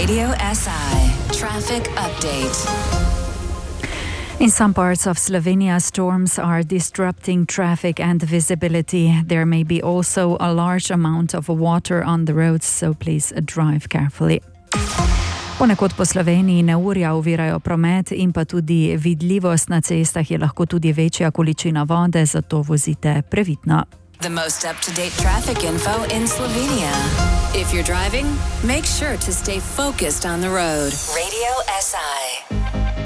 Radio SI Traffic Update. In some parts of Slovenia, storms are disrupting traffic and visibility. There may be also a large amount of water on the roads, so please drive carefully. Ponekod po Sloveniji neurja ovirajo promet in pa tudi vidljivost na cestah je lahko tudi večja količina vode, zato vozite previdno. The most up-to-date traffic info in Slovenia. If you're driving, make sure to stay focused on the road. Radio SI.